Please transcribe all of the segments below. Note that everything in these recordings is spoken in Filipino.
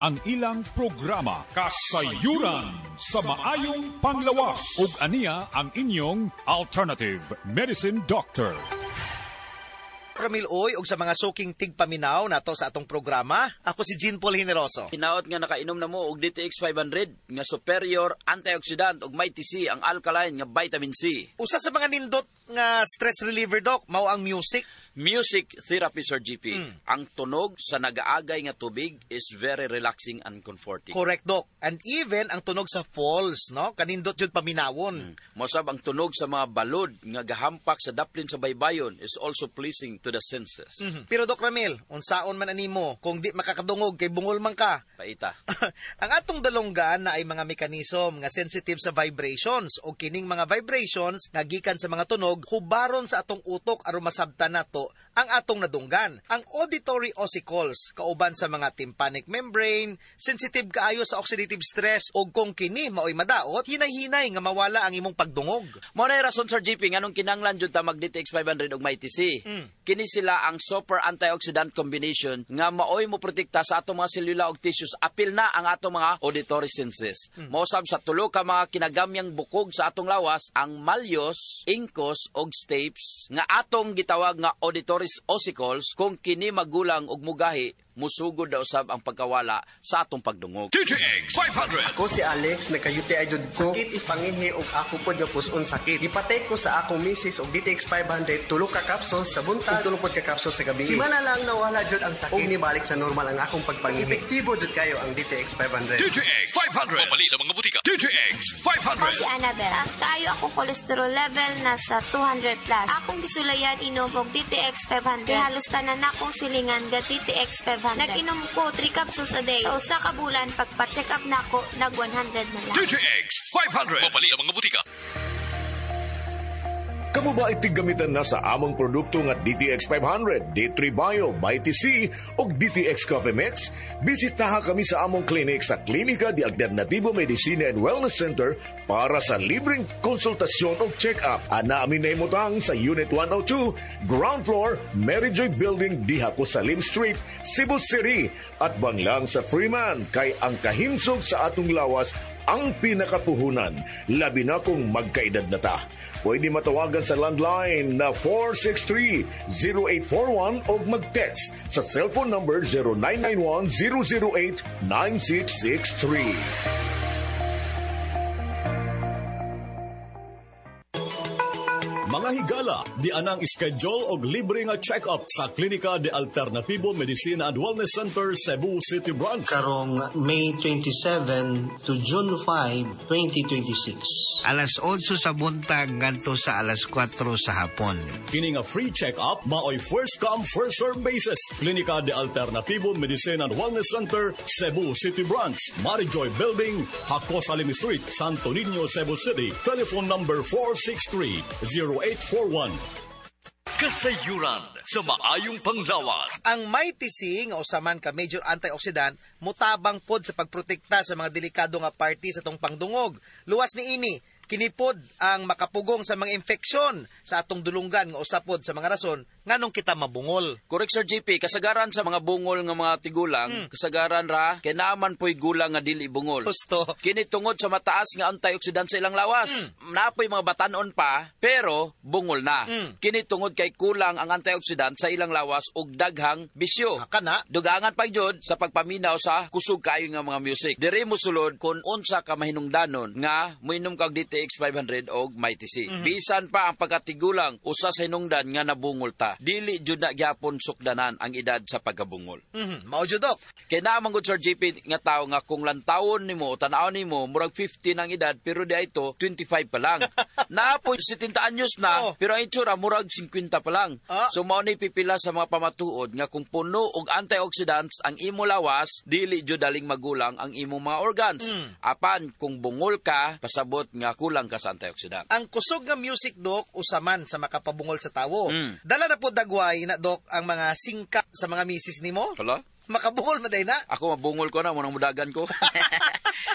ang ilang programa Kasayuran sa maayong panglawas ug aniya ang inyong alternative medicine doctor. Ramil Oy, og sa mga suking tigpaminaw nato sa atong programa, ako si Jean Paul Generoso. Hinaot nga nakainom na mo og DTX 500 nga superior antioxidant ug may TC ang alkaline nga vitamin C. Usa sa mga nindot nga stress reliever, Doc, mao ang music. Music therapy, Sir GP. Ang tunog sa nagaagay nga tubig is very relaxing and comforting. Correct, Doc. And even ang tunog sa falls, no? Kanindot yun paminawon. Mosab ang tunog sa mga balod nga gahampak sa daplin sa baybayon is also pleasing to the senses. Pero Doc Ramil, unsaon man animo kung di makakadungog kay bungol man ka? Paita. Ang atong dalonggan na ay mga mekanism nga sensitive sa vibrations o kining mga vibrations nga gikan sa mga tunog hubaron sa atong utok aron masabtan nato ang atong nadunggan. Ang auditory ossicles kauban sa mga tympanic membrane, sensitive kaayo sa oxidative stress ug kung kini maoy madaot, hinay-hinay nga mawala ang imong pagdungog. Mao na rason, Sir GP, nganong kinanglan jud ta mag DTX 500 ug may TC. Kini sila ang super antioxidant combination nga maoy mo protekta sa atong mga selula ug tissues apil na ang atong mga auditory senses. Mosab sa tulo ka mga kinagamyang bukog sa atong lawas, ang malyos, incus ug stapes nga atong gitawag nga auditory ossicles, kung kini magulang ug mugahi, musugod daw usab ang pagkawala sa atong pagdungog. DTX 500. Ako si Alex, nagkayuti ay jud ko. Sakit ipangihi og ako pod nga puson sakit. Gipatay ko sa akong misis og DTX 500 tulo ka capsules sa buntag, tulo pod ka capsules sa gabi. Simana lang nawala jud ang sakit. Og nibalik sa normal ang akong pagpangihi. Epektibo jud kayo ang DTX 500. DTX 500. Pamali sa mga butika. DTX 500. Ako si Annabelle. Taas kaayo ako cholesterol level nasa 200 plus. Akong gisulayan inom og DTX 500. Halos tanan akong silingan ga DTX 500. Nag-inom ko 3 capsules a day. Sa usa ka bulan, pagpa-check up na ako, nag-100 na lang. DTX 500. Pamali sa mga butika. Kamu ba itigamitan na sa among produkto nga DTX 500, D3 Bio, Mighty C o DTX Coffee Mix? Bisitaha kami sa among clinic sa Klinika de Alternativo Medicina and Wellness Center para sa libreng konsultasyon o check-up. Ana amin na imutang sa Unit 102, Ground Floor, Mary Joy Building, Dihaco Salim Street, Cebu City. At banglang sa Freeman, kay ang kahimsog sa atong lawas ang pinakapuhunan, labi na kung magkaedad na ta. Pwede matawagan sa landline na 463-0841 o mag-text sa cellphone number 0991-008-9663. Mga higala, di anang schedule og libre nga check-up sa Klinika de Alternativo Medicina and Wellness Center, Cebu City Branch. Karong May 27 to June 5, 2026. Alas 8 sa buntag ngadto sa alas 4 sa hapon. Kini nga free check-up, maoy first come, first serve basis. Klinika de Alternativo Medicina and Wellness Center, Cebu City Branch, Marijoy Building, Haco Salim Street, Santo Niño, Cebu City. Telephone number 463-0841. Kasayuran sa maayong panglawas. Ang Mighty C nga usaman ka major antioxidant mutabang pod sa pagprotekta sa mga delikado nga party sa tong pangdungog. Luwas ni ini, kinipod ang makapugong sa mga infeksyon sa atong dulunggan nga usapod sa mga rason nganong kita mabungol. Correct, Sir GP. Kasagaran sa mga bungol nga mga tigulang, kasagaran ra, kay naaman po'y gulang nga dili bungol. Gusto. Kini tungod sa mataas nga antioxidant sa ilang lawas. Napoy mga batanon pa, pero bungol na. Kini tungod kay kulang ang antioxidant sa ilang lawas ug daghang bisyo. Kana? Dugangan pa jud sa pagpaminaw sa kusog kayo nga mga music. Diri mo sulod kung unsa ka mahinungdanon nga moinom kag DTX 500 og Mighty C. Bisan pa ang pagkatigulang usa sa hinungdan nga nabungol ta. Dili jud na gyapon sukdanan ang edad sa pagkabungol. Mao jud, Doc. Kay naman gud, Sir GP, nga tao nga kung lantawon nimo o tan-aw nimo murag 15 ang edad pero di ito 25 pa lang. Naapoy 70 anyos na pero ang itsura murag 50 pa lang. So mao ni pipila sa mga pamatuod nga kung puno og antioxidants ang imo lawas, dili jud daling magulang ang imong mga organs. Apan kung bungol ka, pasabot nga kulang ka sa antioxidant. Ang kusog nga music, Doc, usaman sa makapabungol sa tawo. Dala na po dagway na, Doc, ang mga singka sa mga misis nimo? Hala? Makabungol na day na? Ako mabungol ko na, munang mudagan ko.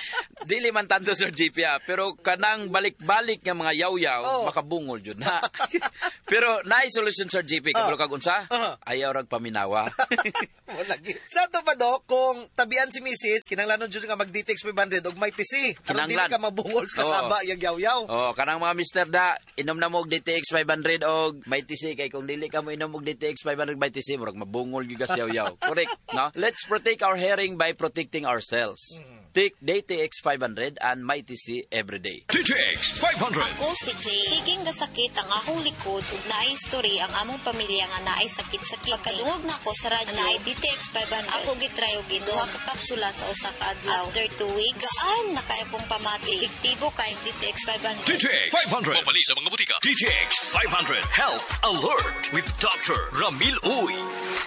Dili man tanto Sir GP pero kanang balik-balik nga mga yaw-yaw makabungol jud na. Pero naay solusyon Sir GP kabalo kag unsa? Ayaw rag paminawa. Lagi. Sa to pa do kung tabian si Mrs. kinanglanon jud nga mag DTX 500 og may TC. Karon dili ka mabungol sa kasaba yang yaw-yaw. Kanang mga mister da inom na mo og DTX 500 og may TC kay kung dili ka mo inom og DTX 500 may TC murag mabungol gyud ka yaw-yaw. Correct, no? Let's protect our hearing by protecting ourselves. Take DTX 500 and my TC every day. DTX 500. Ako si Jay. Siging gasakit ang akong likod ug naay history ang among pamilya nga naay sakit-sakit. Pagkadungog na ko sa radyo naay DTX 500. Ako gitry og duha ka kapsula sa usa ka adlaw. After 2 weeks, gaan na kay akong pamati. Epektibo kay DTX 500. DTX 500. Mabali sa mga butika. DTX 500 Health Alert with Dr. Ramil Uy.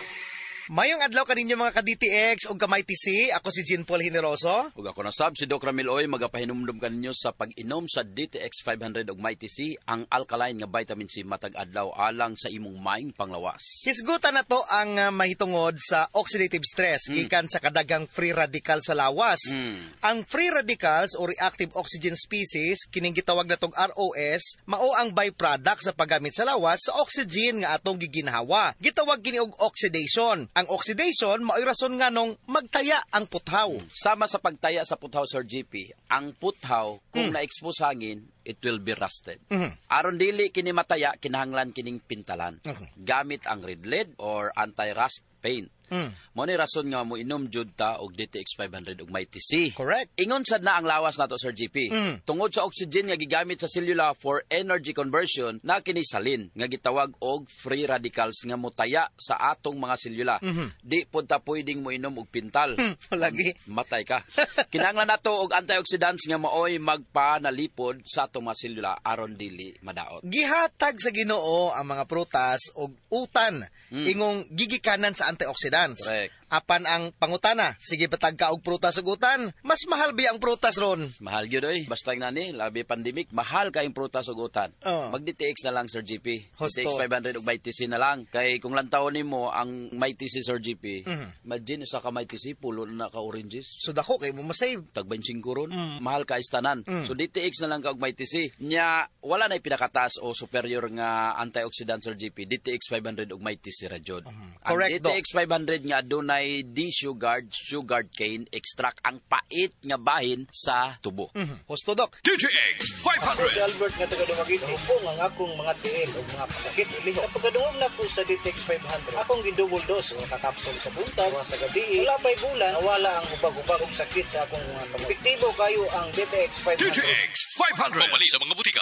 Mayong adlaw kaninyo mga ka-DTX o kamay TC. Ako si Jean Paul Generoso. Ug ako na sab si Dr. Ramil Uy magapahinumdum kaninyo sa pag-inom sa DTX 500 ug may TC ang alkaline nga vitamin C matag adlaw alang sa imong maing panglawas. Hisgutan na to ang mahitungod sa oxidative stress gikan sa kadagang free radical sa lawas. Ang free radicals o reactive oxygen species kining gitawag natong ROS mao ang byproduct sa paggamit sa lawas sa oxygen nga atong giginhawa. Gitawag kini og oxidation. Ang oxidation mao'y rason nga nung magtaya ang puthaw. Sama sa pagtaya sa puthaw Sir GP, ang puthaw kung na-expose hangin, it will be rusted. Aron dili kini mataya kinahanglan kining pintalan. Gamit ang red lead or anti-rust paint. Mo ni rason nga mo inom jud ta og DTX 500 ug may TC. Correct. Ingon sad na ang lawas nato Sir GP. Tungod sa oxygen nga gigamit sa selula for energy conversion na kini salin nga gitawag og free radicals nga motaya sa atong mga selula. Di pud ta pwedeng mo inom og pintal. Lagi matay ka. Kinahanglan nato og antioxidants nga maoy magpanalipod sa atong mga selula aron dili madaot. Gihatag sa Ginoo ang mga prutas og utan ingong gigikanan sa antioxidants. Correct. Apan ang pangutana, sige batag ka og prutas ug utan, mas mahal ba ang prutas ron? Mahal gyud oy, basta nani labi pandemic, mahal kay prutas ug utan. Mag DTX na lang Sir GP. DTX 500 ug may TC na lang. Kay kung lantaw nimo ang may TC Sir GP, imagine sa ka may TC pulo na ka oranges. So dako kay mo masave. Tag 25 ron. Mahal ka istanan. So DTX na lang ka og may TC. Nya wala na pinakataas o superior nga antioxidant Sir GP. DTX 500 ug may TC ra jud. Ang DTX 500 nga adunay de-sugared cane extract ang pait nga bahin sa tubo. Husto Dok. DTX 500. Si Albert nga taga Dumaguete po ang akong mga tiil o mga pasakit uliho. Sa pagkadungog na po sa DTX 500, akong gidouble dose o kakapsol sa buntag, sa gabi. Wala pa'y bulan, nawala ang ubag-ubag og sakit sa akong mga kamay. Epektibo kayo ang DTX 500. DTX 500. Mabali sa mga butika.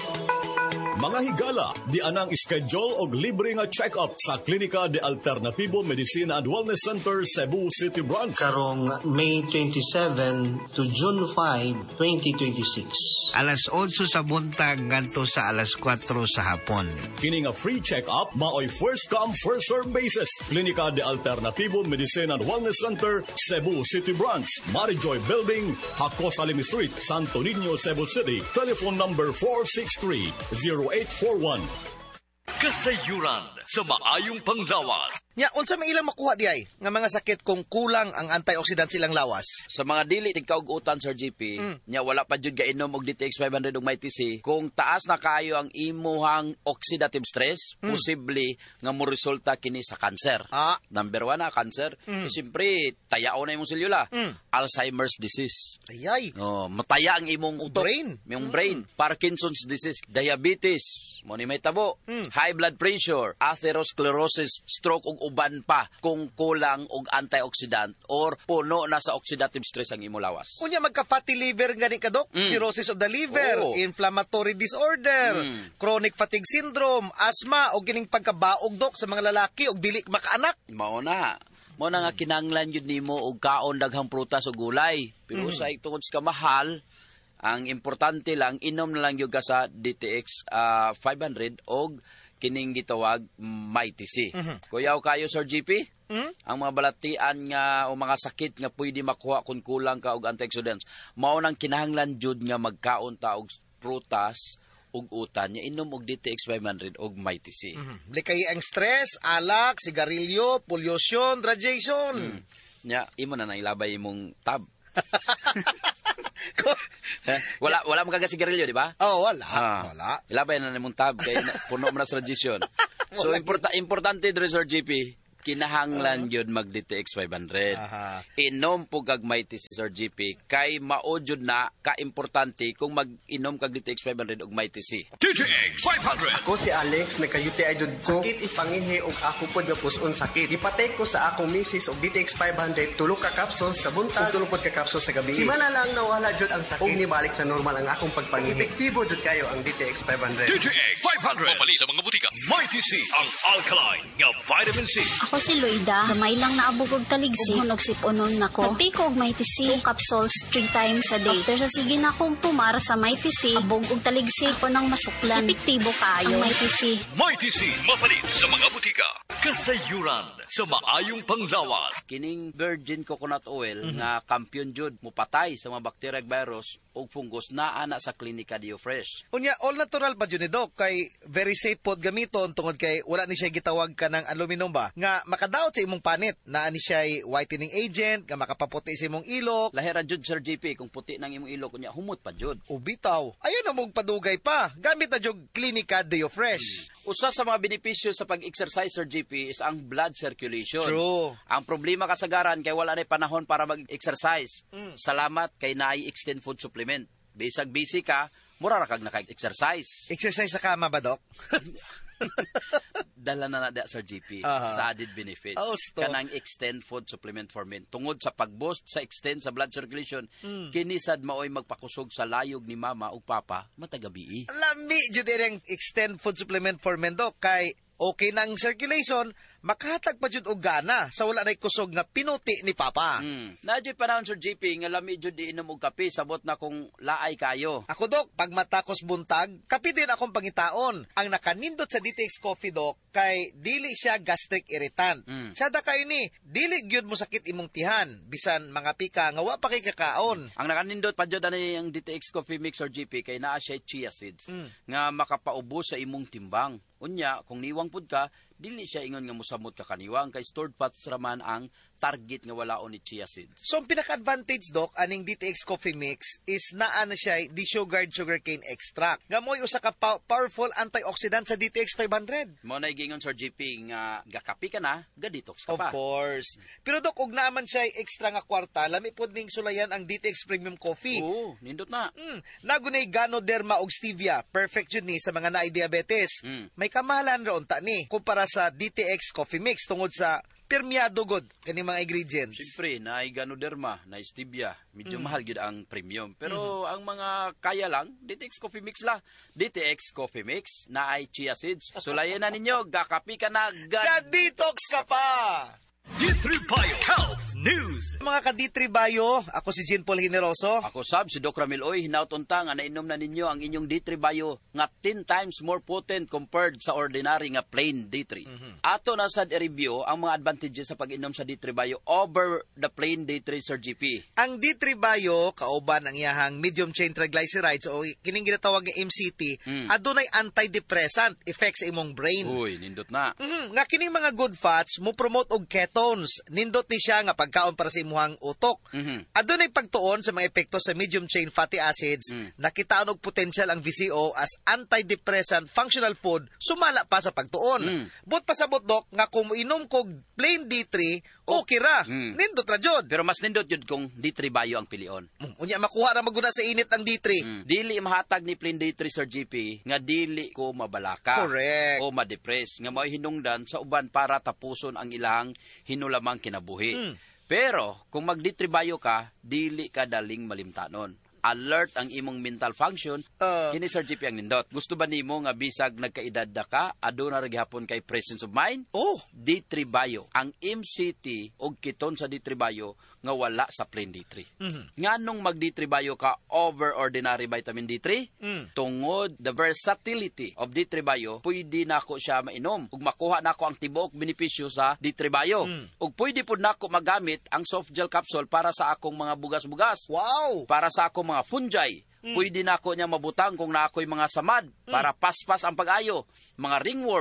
Mga higala, di anang schedule og libre nga check-up sa Klinika de Alternativo Medicina and Wellness Center, Cebu City Branch. Karong May 27 to June 5, 2026. Alas 8 sa buntag ngadto sa alas 4 sa hapon. Kini nga free check-up, maoy first come, first serve basis. Klinika de Alternativo Medicina and Wellness Center, Cebu City Branch. Marijoy Building, Hakos Alim Street, Santo Niño, Cebu City. Telephone number 463-0841. Kasayuran sa maayong panglawas. Nya, unsa may ilang makuha di ay nga mga sakit kung kulang ang antioxidant silang lawas? Sa mga dili tigkaugutan Sir GP, nya wala pa jud gainom og DTX 500 ug may TC, kung taas na kaayo ang imuhang oxidative stress, posible nga mo resulta kini sa cancer. Number 1 na cancer. Siyempre, tayaon na imong selula. Alzheimer's disease. Ayay. Mataya ang imong utok. Imong brain. Parkinson's disease, diabetes, mo ni may tabo, high blood pressure, atherosclerosis, stroke ug uban pa kung kulang og antioxidant or puno na sa oxidative stress ang imo lawas. Unya magka-fatty liver gani ka Dok, cirrhosis of the liver, inflammatory disorder, chronic fatigue syndrome, asthma o kining pagkabaog Dok sa mga lalaki og dili makaanak. Mao na nga kinahanglan jud nimo og kaon daghang prutas ug gulay. Pero sa tungod sa mahal, ang importante lang inom na lang gyud ka sa DTX 500 og kining gitawag may TC. Kuyaw kayo Sir GP? Ang mga balatian nga o mga sakit nga pwede makuha kung kulang ka og antioxidants. Mao nang kinahanglan jud nga magkaon ta og prutas ug utan nya inom og DTX 500 og may TC. Likay ang stress, alak, sigarilyo, pollution, radiation. Nya imo na nailabay imong tab. Wala magkagasigarilyo, di ba? Oh, wala. Ilabay na namang tab, kaya puno mo na sa regisyon. So, importante dito, Sir GP, kinahanglan yun mag-DTX 500. Inom po gagmay ti si Sir GP, kay maodyod na ka-importante kung mag-inom kag DTX 500 og may TC. DTX 500! Ako si Alex, nagka-UTI jud sakit ipangihi og ako pod nga puson sakit. Ipatay ko sa akong misis og DTX 500 tulo ka kapsul sa buntag ug tulo pod ka kapsul sa gabi. Simana lang nawala jud ang sakit. Ug nibalik sa normal ang akong pagpangihi. Epektibo jud kayo ang DTX 500. DTX 500! Mabali sa mga butika. May TC ang alkaline nga vitamin C. Ako si Loida, gamay lang naabog og taligsik, hunog siponon nako. Pagtiko og may TC, 2 capsules 3 times a day. After sa sige na akong tumar sa may TC, abog og taligsik ko ng masuklan. Epektibo kayo ang may TC. May TC, mapalit sa mga butika. Kasayuran sa maayong panglawas. Kining virgin coconut oil nga kampiyon jud mupatay sa mga bakterya ug virus ug fungus naa na sa Klinika Dio Fresh. Unya, all natural pa dyan Doc, kay very safe pod gamiton tungod kay wala ni siya gitawag ka ng aluminum ba, nga makadaot sa imong panit, naa ni siya whitening agent, nga makapaputi sa imong ilok. Lahira jud Sir GP, kung puti ng imong ilok, kunya humot pa jud. O bitaw, ayun na mong padugay pa, gamit na jud Klinika Dio Fresh. Usa sa mga benepisyo sa pag-exercise, Sir GP, is ang blood circulation. True. Ang problema kasagaran kay wala na panahon para mag-exercise. Salamat kay naay extend food supplement. Bisag busy ka, mura ra kag naka-exercise. Exercise sa kama ba, Doc? Dala na da Sir GP sa added benefits. Kanang extend food supplement for men. Tungod sa pag-boost sa extend sa blood circulation, kinisad maoy magpakusog sa layog ni mama ug papa matagabi. Lami jud ang extend food supplement for men, Doc, kay okay nang circulation, makahatag pa jud og gana sa wala nay kusog nga pinuti ni papa. Nadyo panahon Sir GP nga lami jud iinom og kape sabot na kung laay kayo. Ako, Doc, pag matakos buntag, kape din akong pangitaon. Ang nakanindot sa DTX Coffee, Doc, kay dili siya gastric irritant. Sada kayo ni, dili gyud mo sakit imong tihan, bisan mga pika nga wa pa kay kakaon. Ang nakanindot pa jud ani ang DTX Coffee Mix Sir GP kay naa siya chia seeds nga makapaubos sa imong timbang. Unya, kung niwang pud ka, dili siya ingon nga musamot ka kaniwang kay stored fats raman ang target nga walaon ni chia seeds. So, ang pinaka-advantage, Doc, aning DTX Coffee Mix is naa na siya desugared sugarcane extract. Nga mo'y usa ka powerful antioxidant sa DTX 500. Mo na gingon Sir GP nga gakapi ka na, ga-detox ka pa. Of course. Pero, Doc, ug naaman siya extra nga kwarta, lami pod ning sulayan ang DTX Premium Coffee. Oo, nindot na. Nagunay Ganoderma og stevia. Perfect yun ni sa mga naay diabetes. May kamahalan raon ta ni kumpara sa DTX Coffee Mix tungod sa permeado god kani mga ingredients. Siyempre, naay Ganoderma, naay stevia, medyo mahal gid ang premium. Pero ang mga kaya lang, DTX Coffee Mix la. DTX Coffee Mix, naay chia seeds. Sulayan na ninyo, gakapi ka na, ga-detox ka pa! D3 Bio Health News. Mga ka-D3 Bio, ako si Jean Paul Generoso. Ako sab si Doc Ramil Oy, hinautunta nga nainom na ninyo ang inyong D3 Bio nga 10 times more potent compared sa ordinary nga plain D3. Ato na sad i-review ang mga advantages sa pag-inom sa D3 Bio over the plain D3 Sir GP. Ang D3 Bio, kauban ang iyahang medium chain triglycerides o kining ginatawag nga MCT, adunay antidepressant effect sa imong brain. Uy, nindot na. Nga kining mga good fats mo promote og ketones. Nindot ni siya nga pagkaon para sa imuhang utok. Adunay pagtuon sa mga epekto sa medium chain fatty acids, nakitaan og potential ang VCO as antidepressant functional food, sumala pa sa pagtuon. But pasabot, Doc, nga kung inom kog plain D3, okay ra. Nindot ra jud. Pero mas nindot jud kung D3 Bio ang pilion. Unya makuha ra maguna sa init ang D3. Dili mahatag ni plain D3 Sir GP nga dili ko mabalaka. Correct. O ma-depress nga mao hinungdan sa uban para tapuson ang ilang hinulamang kinabuhi. Pero kung mag-D3 Bio ka, dili ka daling malimtanon. Alert ang imong mental function, kini Sir GP ang nindot. Gusto ba nimo nga bisag nagkaedad da ka, aduna ra gihapon kay presence of mind? D3 Bio. Ang MCT og keton sa D3 Bio nga wala sa plain D3. Nganong mag D3 Bio ka over ordinary vitamin D3? Tungod the versatility of D3 Bio, pwede nako siya mainom ug makuha nako ang tibuok benepisyo sa D3 Bio. Ug pwede pud nako magamit ang soft gel capsule para sa akong mga bugas-bugas. Wow! Para sa akong mga fungi. Pwede nako niya mabutang kung naakoy mga samad para paspas ang pag-ayo, mga ringworms,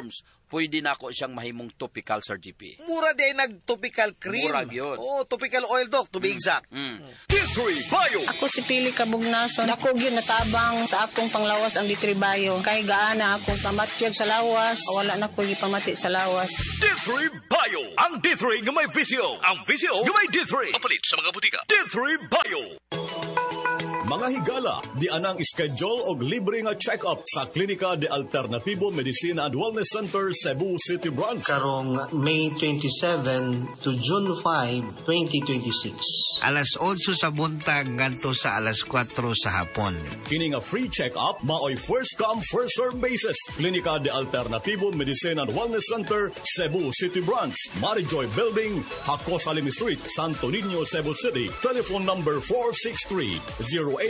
pwede na ako siyang mahimong topical, Sir GP. Mura di ay nag-topical cream. Mura yun. Oh, topical oil, Doc, to be exact. D3 Bio. Ako si Pili Kabugnason. Ako yun natabang sa akong panglawas ang D3 Bio. Kay gaana akong pamatyag sa lawas. Wala na ko ipamati sa lawas. D3 Bio. Ang D3 nga may visyo. Ang visyo nga may D3. Papalit sa mga butika. D3 Bio. Mga higala, di anang schedule og libre nga check-up sa Klinika de Alternativo Medicine and Wellness Center, Cebu City Branch. Karong May 27 to June 5, 2026. Alas 8 sa buntag ngadto sa alas 4 sa hapon. Kini nga free check-up, maoy first come, first serve basis. Klinika de Alternativo Medicine and Wellness Center, Cebu City Branch, Marijoy Building, Hakos Alim Street, Santo Niño, Cebu City. Telephone number 463-0841.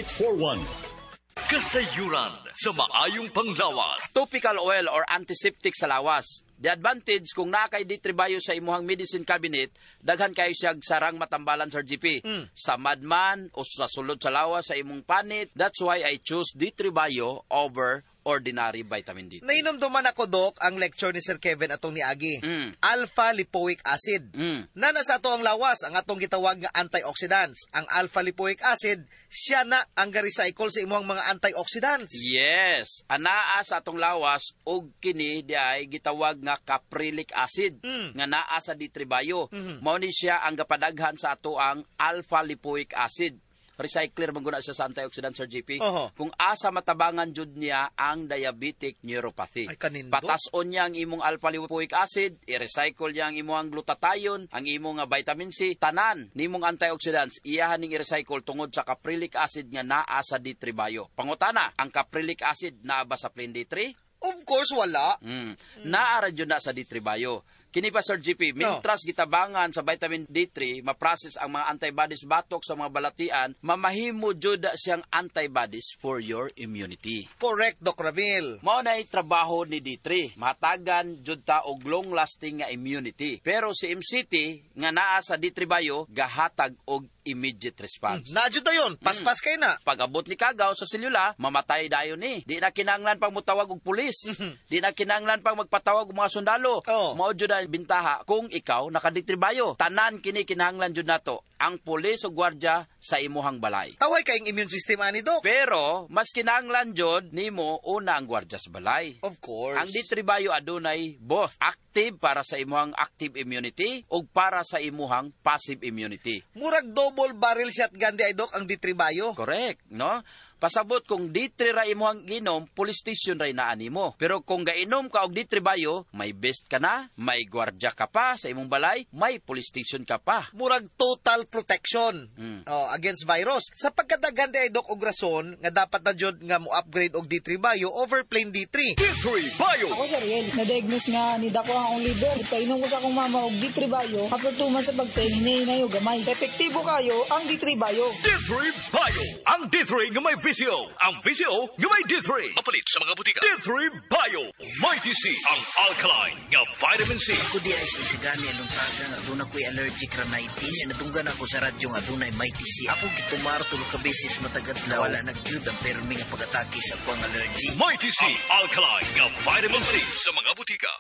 Kasayuran sa maayong panglawas. Topical oil or antiseptic sa lawas. The advantage kung nakay D3 Bio sa imuhang medicine cabinet, daghan kayo siyag sarang matambalan, Sir GP. Sa madman o sa sulod sa lawas sa imong panit, that's why I choose D3 Bio over ordinary vitamin D3. Nainomduman ako, Doc, ang lecture ni Sir Kevin atong niagi. Alpha-lipoic acid. Na nasa ato ang lawas, ang atong gitawag nga antioxidants. Ang alpha-lipoic acid, siya na ang ga-recycle sa imuhang mga antioxidants. Yes. Anaa sa atong lawas, og kini di ay gitawag nga caprylic acid, nga naa sa D3 Bio. Mao ni siya ang gapadaghan sa ato ang alpha-lipoic acid. Recycler mangguna siya sa antioxidant, Sir GP. Kung asa matabangan jud niya ang diabetic neuropathy. Patason niya ang imong alpha-lipoic acid, i-recycle niya ang imong glutathione, ang imong vitamin C, tanan nimong antioxidants, iyahan ning i-recycle tungod sa caprylic acid nga naa sa D3 Bio. Pangutana, ang caprylic acid naa ba sa plain D3? Of course, wala. Naara jud na sa D3 Bio. Kini pa, Sir GP, mintras gitabangan sa vitamin D3, maprocess ang mga antibodies batok sa mga balatian, mamahimo jud siyang antibodies for your immunity. Correct, Doc Ramil. Mao na trabaho ni D3. Mahatagan jud ta og long-lasting nga immunity. Pero si MCT nga naa sa D3 Bio, gahatag og immediate response. Najud na yun. Paspas kay na. Pag-abot ni kagaw sa selula, mamatay dayon ni. Di na kinahanglan pang mutawag og pulis. Di na kinahanglan pang magpatawag og mga sundalo. Mao jud ang bintaha kung ikaw naka-D3 Bio. Tanan kini kinahanglan jud nato ang pulis o gwardiya sa imuhang balay. Taway kayong immune system ani, Doc. Pero mas kinahanglan jud nimo una ang gwardiya sa balay. Of course. Ang D3 Bio adunay both active para sa imuhang active immunity ug para sa imuhang passive immunity. Murag double barrel shotgun di ay, Doc, ang D3 Bio. Correct, no? Pasabot kung D3 ra imuhang ginom, police station ra inaani mo. Pero kung gainom ka og D3 Bio, may best ka na, may gwardiya ka pa sa imong balay, may police station ka pa. Murag total protection against virus. Sa pagkadaghan di ay, Doc, og rason nga dapat na jud nga mo upgrade og D3 Bio over plain D3. D3 Bio. Ako, Sir Riel, na-diagnose nga ni Dako ang akong liver. Painom ko sa akong mama og D3 Bio. After 2 months sa pagtayin, hinayin na gamay. Epektibo kayo ang D3 Bio. D3 Bio. Ang D3 nga may visyo. Ang visyo nga may D3. Papalit sa mga butika. D3 Bio. Mighty C. Ang alkaline nga vitamin C. Ako di ay sisigani anong taga nga doon ako'y allergic rhinitis. Natunggan ako sa radyo nga doon ay Mighty C. Ako gitumar tulog ka beses matagat na wala nag-jud ang permi nga pag-atake sa akong allergy. Mighty C. Ang alkaline nga vitamin C sa mga butika.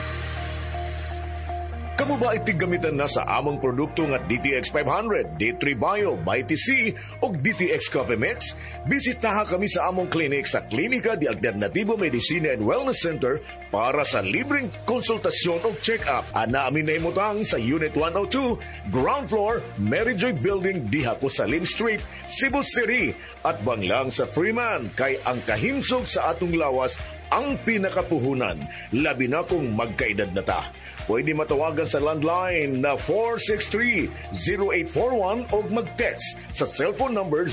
Kamu ba itigamitan na sa among produkto nga DTX 500, D3 Bio, Mighty C o DTX Coffee Mix? Bisitaha kami sa among clinic sa Klinika de Alternativo Medicine and Wellness Center para sa libreng konsultasyon o check-up. Ana amin na imutang sa Unit 102, Ground Floor, Marijoy Building, Dihaco Salim Street, Cebu City. At banglang sa Freeman kay ang kahinsog sa atong lawas ang pinakapuhunan, labi na kung magkaedad na ta. Pwede matawagan sa landline na 463-0841 o mag-text sa cellphone number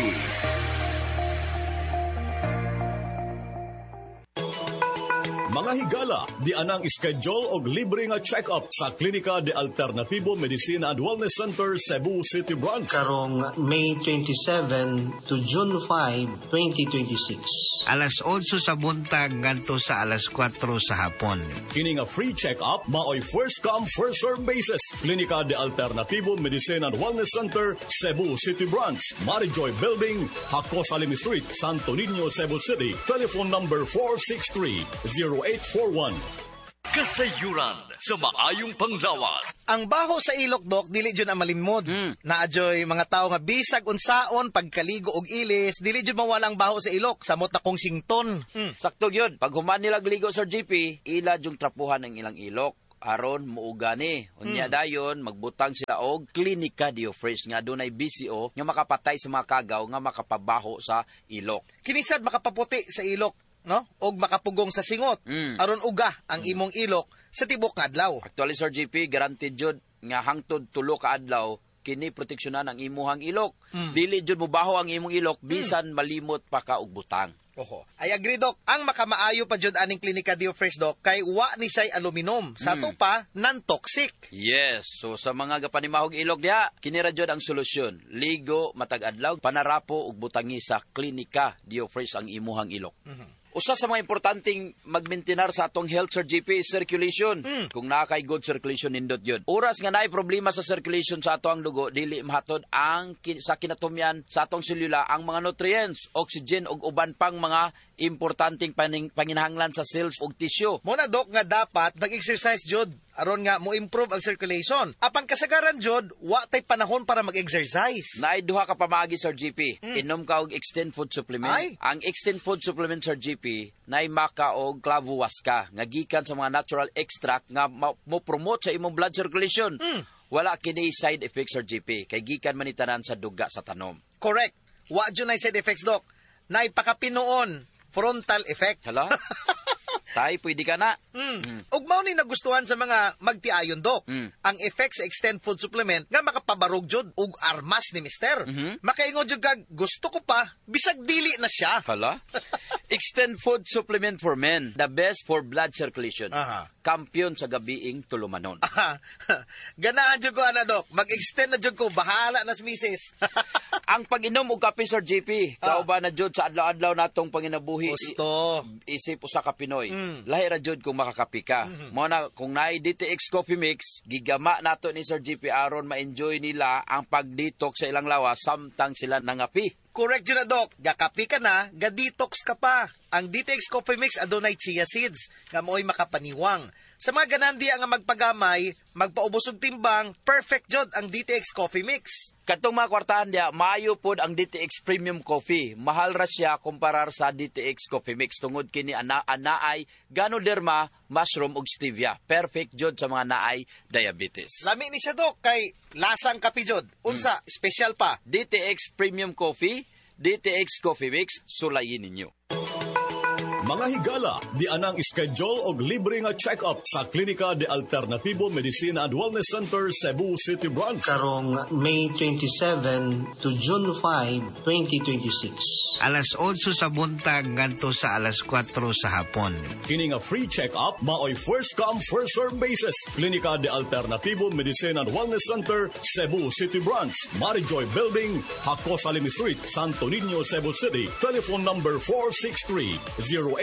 0991-008-9663. Mga higala, di anang schedule og libre nga check-up sa Klinika de Alternativo Medicine and Wellness Center, Cebu City Branch. Karong May 27 to June 5, 2026. Alas 8 sa buntag ngadto sa alas 4 sa hapon. Kini nga free check-up maoy first come first serve basis. Klinika de Alternativo Medicine and Wellness Center, Cebu City Branch, Marijoy Building, Hakos Alim Street, Santo Niño, Cebu City. Telephone number 463-0841. Kasayuran sa maayong panglawas. Ang baho sa ilok, Dok, dili dyan ang malimod. Naadyoy mga tao nga bisag unsaon pagkaligo og ilis, dili dyan mawalang baho sa ilok, samot na kong sington. Sakto yun. Pag human nila gligo, Sir GP, ila yung trapuhan ng ilang ilok. Aron muuga ni. Unya dayon magbutang sila og Klinika Diofresh nga dunay BCO nga makapatay sa mga kagaw nga makapabaho sa ilok. Kinisad makapaputi sa ilok, no? Og makapugong sa singot. Aron uga ang imong ilok sa tibok nga adlaw. Actually, Sir GP, guaranteed jud nga hangtod 3 ka adlaw kini proteksyonan ang imuhang ilok. Dili jud mobaho ang imong ilok bisan malimot pa ka og butang. Oho. I agree, Doc. Ang makamaayo pa jud aning Klinika Diofresh, Doc, kay wa ni say aluminum. Sa to pa, non-toxic. Yes. So sa mga gapanimahog ilok diha, kini ra jud ang solusyon. Ligo matag adlaw, panarapo ug butangi sa Klinika Diofresh ang imuhang ilok. Usa sa mga importanteng magmaintenar sa atong health, Sir GP, is circulation. Kung nakay good circulation, nindot yun. Oras nga naay problema sa circulation sa atong dugo, dili mahatod ang sa kinatumyan sa atong selula ang mga nutrients, oxygen ug uban pang mga importanteng panginahanglan sa cells ug tissue. Muna, Dok, nga dapat mag-exercise jud aron nga mo improve ang circulation. Apan kasagaran jud, wa tay panahon para mag-exercise. Naay duha ka pamaagi, Sir GP. Inom ka og Extend Food Supplement. Ang Extend Food Supplement, Sir GP, naay maka og clavuasca nga gikan sa mga natural extract nga mo promote sa imong blood circulation. Wala kini side effects, Sir GP, kay gikan man itanan sa duga sa tanom. Correct. Wa jud nay side effects, Doc. Naay pakapinoon frontal effect. Hala? Tay, pwede ka na. Ug mao ni nagustuhan sa mga magtiayon, Doc. Ang effect sa Extend Food Supplement nga makapabarog jud ug armas ni Mister. Makaingon jud kag gusto ko pa bisag dili na siya. Hala? Extend Food Supplement for Men, the best for blood circulation. Kampiyon sa gabiing tulumanon. Ganahan jud ko ana, Doc. Mag-extend na jud ko, bahala na si Mrs. Ang pag-inom og kape, Sir GP, kauban na jud sa adlaw-adlaw natong panginabuhi. Gusto. Isip usa ka Pinoy. Lahi ra jud kung makakapi ka. Mo na kung naay DTX Coffee Mix, gigama nato ni Sir GP aron ma-enjoy nila ang pag-detox sa ilang lawas samtang sila nangapi. Correct yun na, Doc. Gakapi ka na, ga-detox ka pa. Ang DTX Coffee Mix adunay chia seeds nga mooy makapaniwang. Sa mga ganandiya nga magpagamay, magpaubos og timbang, perfect jud ang DTX Coffee Mix. Katong mga kwartahan diya, maayo pod ang DTX Premium Coffee. Mahal ra siya kumparar sa DTX Coffee Mix tungod kini anaay Ganoderma, mushroom ug stevia. Perfect jud sa mga naay diabetes. Lami ni siya, Doc, kay lasang kape jud. Unsa, special pa. DTX Premium Coffee, DTX Coffee Mix, sulayin ninyo. Mga higala, di anang schedule og libre nga check-up sa Klinika de Alternativo Medicine and Wellness Center, Cebu City Branch. Karong May 27 to June 5, 2026. Alas 8 sa buntag ngadto sa alas 4 sa hapon. Kini nga free check-up maoy first come first serve basis. Klinika de Alternativo Medicine and Wellness Center, Cebu City Branch, Marijoy Building, Hakos Alim Street, Santo Niño, Cebu City. Telephone number 463-0841.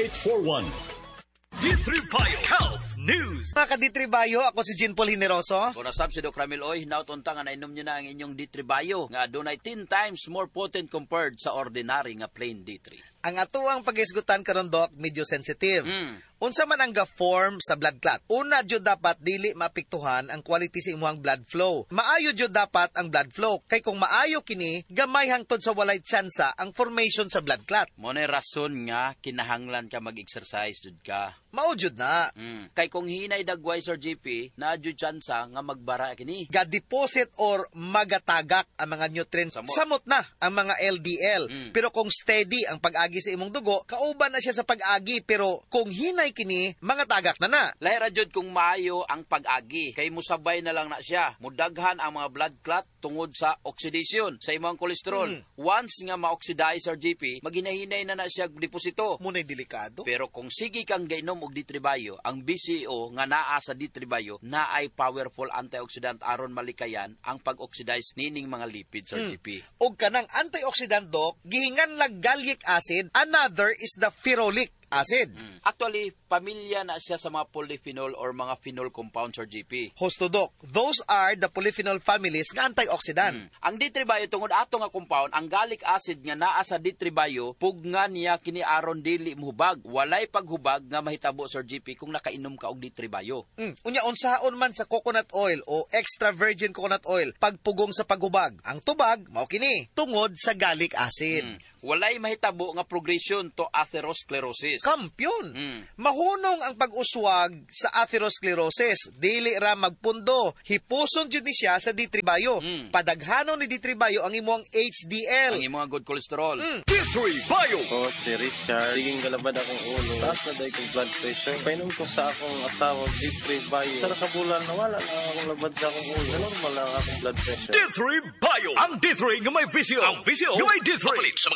D3 Health News. Mga ka-D3 Bio, ako si Jean Paul Hineroso. Kurasab si Doc Ramil Oy, hinautunta nga nainom nyo na ang inyong D3 Bio nga dunay 10 times more potent compared sa ordinary nga plain D3. Ang atuang pag-isgutan karon, Doc, medyo sensitive. Unsa man ang ga-form sa blood clot? Una jud dapat dili maapektuhan ang quality sa imong blood flow. Maayo jud dapat ang blood flow kay kung maayo kini, gamay hangtod sa walay tsansa ang formation sa blood clot. Mo na rason nga kinahanglan ka mag-exercise jud ka. Mao jud na. Kay kung hinay dagway, Sir GP, na jud tsansa nga magbara kini. Ga-deposit or magatagak ang mga nutrients. Samot na ang mga LDL. Pero kung steady ang pag-agi pag-agi sa imong dugo, kauban na siya sa pag-agi, pero kung hinay kini, mga tagak na. Lahi ra jud kung maayo ang pag-agi, kay musabay na lang na siya. Mudaghan ang mga blood clot tungod sa oxidation sa imong kolesterol. Once nga ma-oxidize Sir JP, maginahinay na siya deposito. Muna'y delikado. Pero kung sige kang gainom og D3-Bio, ang BCO nga naa sa D3-Bio naay powerful antioxidant aron malikayan ang pag-oxidize nining mga lipids Sir JP. Og kanang antioxidant dok, gihingan lang gallic acid, another is the ferolic acid. Actually, pamilya na siya sa mga polyphenol or mga phenol compounds or GP. Hosto dok, those are the polyphenol families nga antioxidant. Ang D3-Bio tungod ato nga compound, ang gallic acid nga naa sa D3-Bio, pugnan niya kini aron dili muhubag. Walay paghubag nga mahitabo Sir GP kung nakainom ka og D3-Bio. Unya unsaon man sa coconut oil o extra virgin coconut oil pagpugong sa paghubag. Ang tubag mao kini tungod sa gallic acid. Walay mahitabo nga progression to atherosclerosis. Kampyon. Mahunong ang pag-uswag sa atherosclerosis. Dili ra magpundo. Hipuson jud ni siya sa D3-Bio. Padaghanon ni D3-Bio ang imong HDL. Ang imong good cholesterol. D3-Bio. Ako si Richard. Siging galabad akong ulo. Taas na dahil kong blood pressure. Painom ko sa akong asawa D3-Bio. Sa nakabulan, nawala na akong labad sa akong ulo. Normal lang akong blood pressure. D3-Bio. Ang D3 nga may visio. Ang visio nga may D3.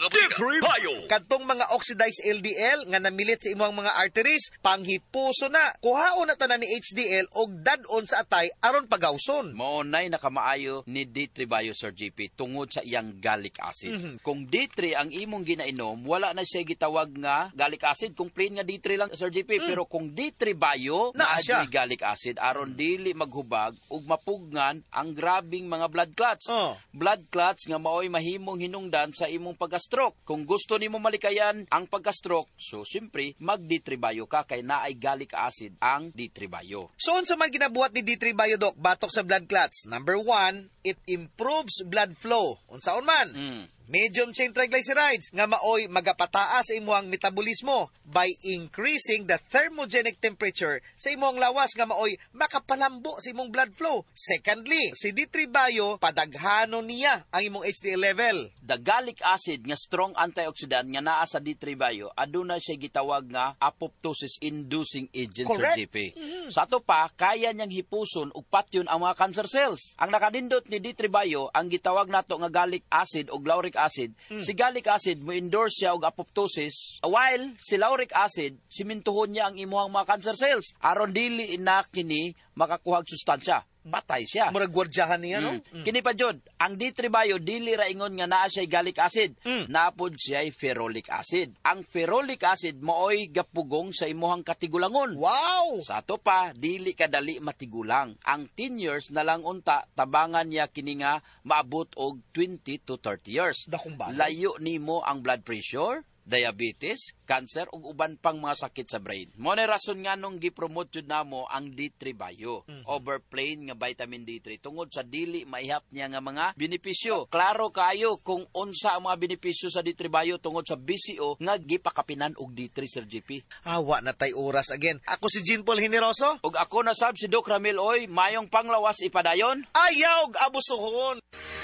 D3-Bio. Kadtong mga oxidized LDL nga namilit sa imong mga arteries, panghipuso na. Kuhaon na tanan ni HDL og dadon sa atay aron pagawson. Maunay nakamaayo ni D3-Bio Sir GP tungod sa iyang gallic acid. Kung D3 ang imong ginainom, wala na siya gitawag nga gallic acid. Kung plain nga D3 lang Sir GP, pero kung D3-Bio na siya gallic acid aron dili maghubag ug mapugnan ang grabing mga blood clots. Blood clots nga maoy mahimong hinungdan sa imong pagka-stroke. Kung gusto nimo malikayan ang pagka-stroke, so siyempre mag D3-Bio ka kay naay gallic acid ang D3-Bio. So unsa man ginabuhat ni D3-Bio dok batok sa blood clots? Number 1, it improves blood flow. Unsaon man? Medium chain triglycerides nga maoy magapataas sa imong metabolismo by increasing the thermogenic temperature sa imong lawas nga maoy makapalambo sa imong blood flow. Secondly, si D3-Bio padaghanon niya ang imong HDL level. The gallic acid nga strong antioxidant nga naa sa D3-Bio aduna siya gitawag nga apoptosis inducing agent Sir JP. Sa ato pa kaya niyang hipuson ug patyon ang mga cancer cells. Ang nakadindot ni D3-Bio ang gitawag nato nga gallic acid o lauric acid. Si gallic acid mo endorse siya og apoptosis, while si lauric acid simintuhon niya ang imuhang mga cancer cells aron dili na kini makakuhag sustansya. Patay siya. Murag gwardyahan niya, no? Kini pa jud, ang D3-Bio dili ra ingon nga naa siya gallic acid, napod siya ferrolic acid. Ang ferrolic acid mooy gapugong sa imuhang katigulangon. Wow! Sa ato pa, dili kadali matigulang. Ang 10 years na lang unta tabangan niya kini nga maabot og 20 to 30 years. Layo nimo ang blood pressure, diabetes, cancer ug uban pang mga sakit sa brain. Mo na rason nga nung gipromote jud namo ang D3-Bio over plain nga vitamin D3 tungod sa dili maihap niya nga mga benepisyo. Klaro kayo kung unsa ang mga benepisyo sa D3-Bio tungod sa BCO nga gipakapinan og D3 Sir GP. Awa na tay oras again. Ako si Jean Paul Generoso ug ako na sab si Doc Ramil Oy, mayong panglawas ipadayon. Ayaw abusohon.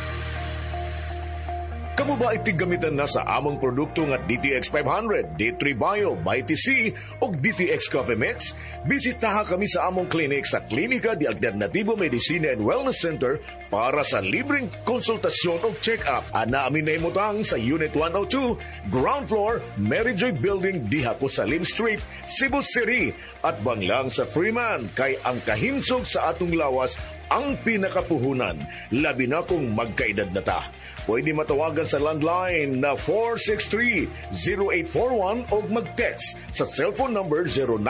Kamu ba itigamitan na sa among produkto nga DTX 500, D3-Bio, Mighty C o DTX Coffee Mix? Bisitaha kami sa among clinic sa Klinika de Alternativo Medicina and Wellness Center para sa libreng konsultasyon o check-up. Ana amin na imutang sa Unit 102, Ground Floor, Mary Joy Building, Dihaco Salim Street, Cebu City. At banglang sa Freeman kay ang kahinsog sa atong lawas ang pinakapuhunan, labi na kung magkaedad na ta. Pwede matawagan sa landline na 463-0841 o mag-text sa cellphone number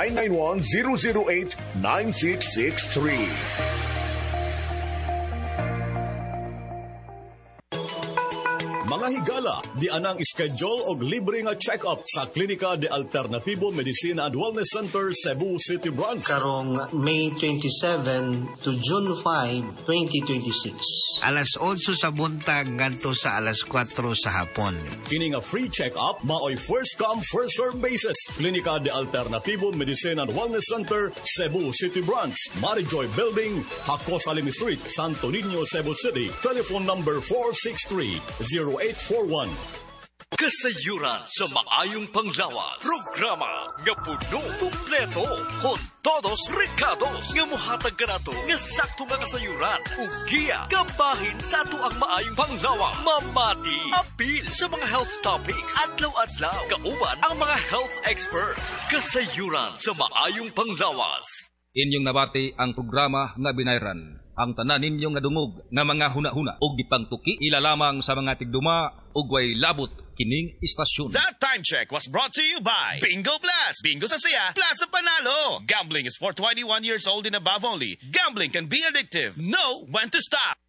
0991-008-9663. Mga higala, di anang schedule og libre nga check-up sa Klinika de Alternativo Medicina and Wellness Center, Cebu City Branch. Karong May 27 to June 5, 2026. Alas 8 sa buntag ngadto sa alas 4 sa hapon. Kini nga free check-up maoy first come first serve basis. Klinika de Alternativo Medicina and Wellness Center, Cebu City Branch, Marijoy Building, Hakos Alim Street, Santo Niño, Cebu City. Telephone number 463-0841. Kasayuran sa maayong panglawas. Programa nga puno, kumpleto, con todos recados. Nga muhatag ka na to, nga sakto nga kasayuran. Ugiya, kabahin sa ato ang maayong panglawas. Mamati, apil sa mga health topics. Adlaw-adlaw, kauban ang mga health experts. Kasayuran sa maayong panglawas. Inyong nabati ang programa nga binayran. Ang tanan ninyo nga dungog nga mga huna-huna o gipangtuki ilalamang sa mga tigduma ug way labot kining istasyon. That time check was brought to you by Bingo Plus. Bingo sa saya, plus sa panalo. Gambling is for 21 years old and above only. Gambling can be addictive. Know when to stop.